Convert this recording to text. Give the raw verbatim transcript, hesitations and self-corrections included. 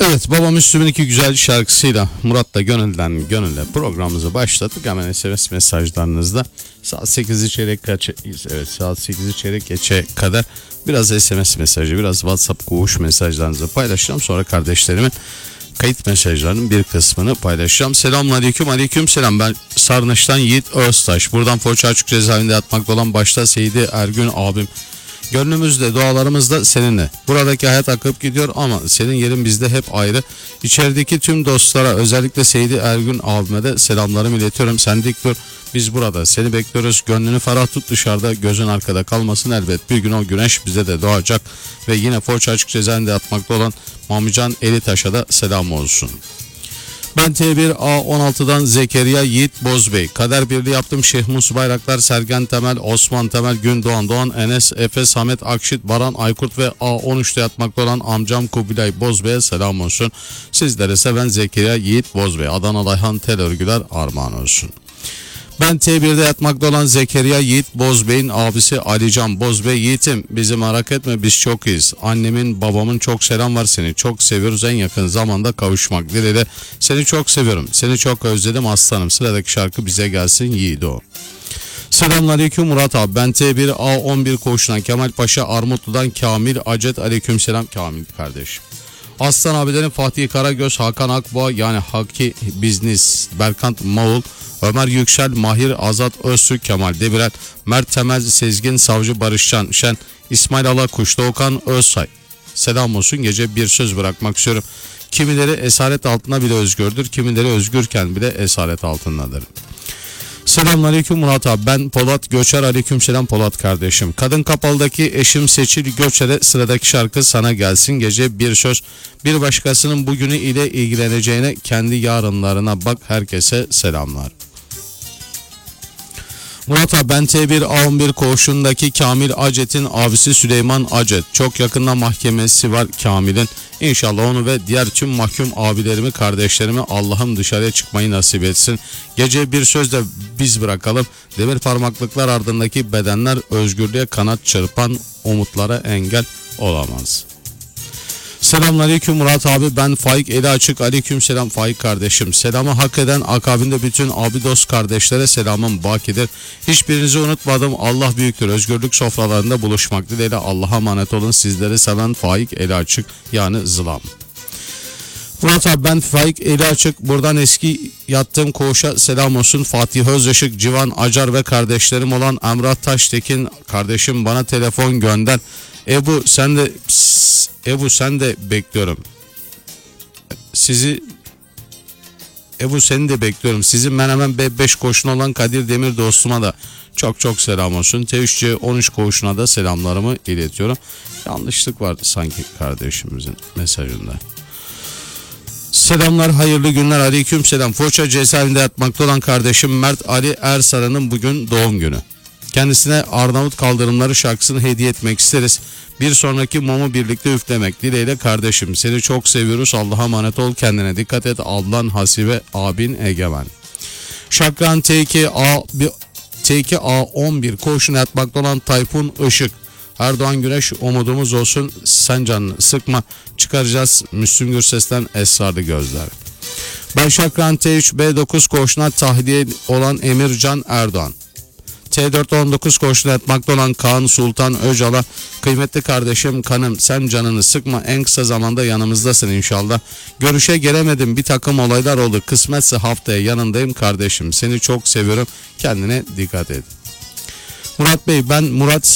Evet, Baba Müslüm'ün iki güzel şarkısıyla Murat'la Gönül'den Gönül'e programımızı başlattık. Hemen S M S mesajlarınızda saat sekizi çeyrek kaç evet saat sekizi çeyrek geçe kadar biraz S M S mesajı, biraz WhatsApp koğuş mesajlarınızı paylaşacağım. Sonra kardeşlerimin kayıt mesajlarının bir kısmını paylaşacağım. Selamünaleyküm, aleyküm selam. Ben Sarnıç'tan Yiğit Öztaş. Buradan Foça Açık Cezaevinde yatmakta olan başta Seydi Ergün abim. Gönlümüzde, dualarımızda seninle. Buradaki hayat akıp gidiyor ama senin yerin bizde hep ayrı. İçerideki tüm dostlara, özellikle Seydi Ergün abime de selamlarımı iletiyorum. Sen dik dur, biz burada seni bekliyoruz. Gönlünü ferah tut, dışarıda gözün arkada kalmasın. Elbet bir gün o güneş bize de doğacak. Ve yine Foça Açık Cezaevinde yatmakta olan Mamican Elitaş'a da selam olsun. Ben T bir A on altıdan Zekeriya Yiğit Bozbey. Kader Birliği yaptım. Şeyh Mus Bayraktar, Sergen Temel, Osman Temel, Gündoğan Doğan, Enes, Efe, Samet Akşit, Baran Aykurt ve A on üçte yatmakta olan amcam Kubilay Bozbey'e selam olsun. Sizlere seven Zekeriya Yiğit Bozbey. Adana Ayhan Tel Örgüler armağan olsun. Ben T birde yatmakta olan Zekeriya Yiğit Bozbey'in abisi Alican Bozbey. Yiğitim, bizi merak etme, biz çok iyiyiz. Annemin babamın çok selam var, seni çok seviyoruz, en yakın zamanda kavuşmak dileğiyle. Seni çok seviyorum, seni çok özledim aslanım. Sıradaki şarkı bize gelsin Yiğido. Selamünaleyküm Murat abi, ben T bir A on bir koğuşundan Kemal Paşa Armutlu'dan Kamil Acet. Aleykümselam Kamil kardeşim. Aslan abilerin Fatih Karagöz, Hakan Akboğa yani Haki Biznis, Berkant Mağul, Ömer Yüksel, Mahir Azat Öztürk, Kemal Demirel, Mert Temel, Sezgin Savcı, Barışcan Şen, İsmail Alakuş, Doğukan Özsay. Selam olsun, gece bir söz bırakmak istiyorum. Kimileri esaret altında bile özgürdür, kimileri özgürken bile esaret altındadır. Selamünaleyküm Murat abi, ben Polat Göçer. Aleykümselam Polat kardeşim. Kadın Kapalı'daki eşim Seçil Göçer'e sıradaki şarkı sana gelsin. Gece bir söz, bir başkasının bugünü ile ilgileneceğine kendi yarınlarına bak. Herkese selamlar. Murat abi, ben T bir A on bir koğuşundaki Kamil Acet'in abisi Süleyman Acet. Çok yakında mahkemesi var Kamil'in. İnşallah onu ve diğer tüm mahkum abilerimi, kardeşlerimi Allah'ım dışarıya çıkmayı nasip etsin. Gece bir sözle biz bırakalım. Demir parmaklıklar ardındaki bedenler özgürlüğe kanat çırpan umutlara engel olamaz. Selamünaleyküm Murat abi, ben Faik eli açık. Aleykümselam Faik kardeşim. Selamı hak eden akabinde bütün abi dost kardeşlere selamım bakidir. Hiçbirinizi unutmadım. Allah büyüktür. Özgürlük sofralarında buluşmak dileğiyle. Allah'a emanet olun. Sizleri seven Faik eli açık yani Zılam. Murat abi, ben Faik eli açık. Buradan eski yattığım koğuşa selam olsun. Fatih Özyaşık, Civan Acar ve kardeşlerim olan Emrah Taştekin kardeşim bana telefon gönder. Ebu sen de pss, Ebu sen de bekliyorum. Sizi Ebu seni de bekliyorum. Sizin Menemen B beş koğuşuna olan Kadir Demir dostuma da çok çok selam olsun. T üç C on üç koğuşuna da selamlarımı iletiyorum. Yanlışlık var sanki kardeşimizin mesajında. Selamlar, hayırlı günler. Aleyküm selam. Foça cezaevinde yatmakta olan kardeşim Mert Ali Ersara'nın bugün doğum günü. Kendisine Arnavut Kaldırımları şarkısını hediye etmek isteriz. Bir sonraki mumu birlikte üflemek dileğiyle kardeşim. Seni çok seviyoruz. Allah'a emanet ol. Kendine dikkat et. Ablan Hasibe, abin Egemen. Şakran T iki A on bir koğuşuna yatmakta olan Tayfun Işık. Erdoğan Güneş umudumuz olsun. Sen canını sıkma. Çıkaracağız. Müslüm Gürses'ten Esrarlı Gözler. Ben Şakran T üç B dokuz koğuşuna tahliye olan Emircan Erdoğan. T dört on dokuz koğuşuna yatmakta olan Kaan Sultan Öcal'a kıymetli kardeşim kanım sen canını sıkma, en kısa zamanda yanımızdasın inşallah. Görüşe gelemedim, bir takım olaylar oldu, kısmetse haftaya yanındayım kardeşim, seni çok seviyorum, kendine dikkat et. Murat Bey, ben Murat